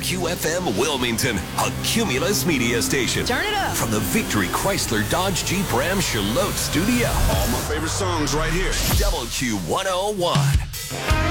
WQFM Wilmington, a Cumulus media station. Turn it up. From the Victory Chrysler Dodge Jeep Ram Charlotte studio. All my favorite songs right here. WQ101.